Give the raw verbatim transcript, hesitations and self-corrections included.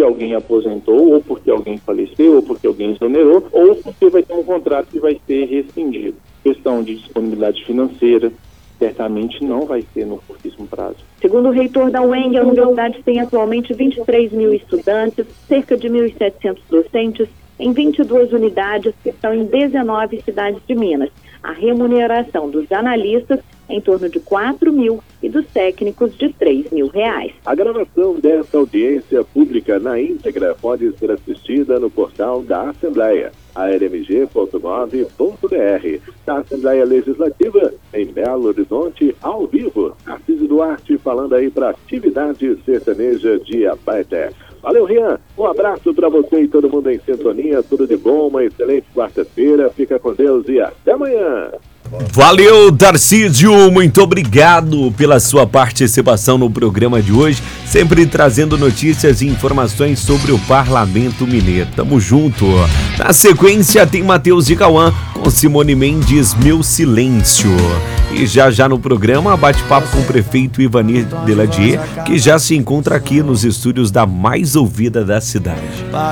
alguém aposentou, ou porque alguém faleceu, ou porque alguém exonerou, ou porque vai ter um contrato que vai ser rescindido. Questão de disponibilidade financeira, certamente não vai ser no curtíssimo prazo. Segundo o reitor da U E N G, a universidade tem atualmente vinte e três mil estudantes, cerca de mil e setecentos docentes, em vinte e duas unidades que estão em dezenove cidades de Minas. A remuneração dos analistas é em torno de quatro mil e dos técnicos de três mil reais. A gravação desta audiência pública na íntegra pode ser assistida no portal da Assembleia, a r m g ponto gov ponto b r, da Assembleia Legislativa, em Belo Horizonte, ao vivo. Tarcísio Duarte falando aí para a atividade sertaneja de Abaeté. Valeu, Rian. Um abraço para você e todo mundo em sintonia. Tudo de bom, uma excelente quarta-feira. Fica com Deus e até amanhã. Valeu, Tarcísio, muito obrigado pela sua participação no programa de hoje, sempre trazendo notícias e informações sobre o Parlamento Mineiro. Tamo junto. Na sequência tem Matheus e Cauã com Simone Mendes, Meu Silêncio. E já já no programa, bate-papo com o prefeito Ivanir Deladier, que já se encontra aqui nos estúdios da mais ouvida da cidade.